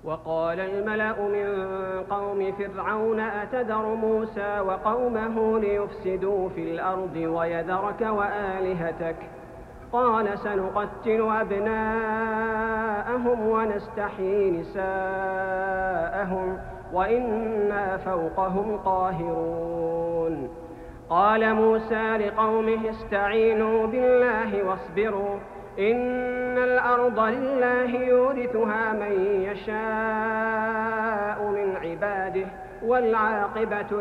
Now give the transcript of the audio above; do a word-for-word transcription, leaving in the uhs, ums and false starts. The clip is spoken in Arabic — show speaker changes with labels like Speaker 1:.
Speaker 1: وقال الملأ من قوم فرعون أتذر موسى وقومه ليفسدوا في الأرض ويذرك وآلهتك قال سنقتل أبناءهم ونستحيي نساءهم وإنا فوقهم قاهرون. قال موسى لقومه استعينوا بالله واصبروا إن الأرض لله يورثها من يشاء من عباده والعاقبة